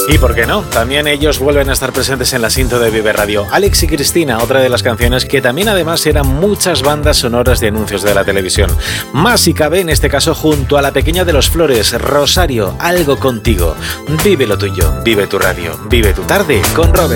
Y por qué no, también ellos vuelven a estar presentes en la cinta de Vive Radio. Alex y Cristina, otra de las canciones que también además eran muchas bandas sonoras de anuncios de la televisión. Más si cabe en este caso junto a la pequeña de los Flores, Rosario, Algo contigo. Vive lo tuyo, vive tu radio, vive tu tarde con Robert.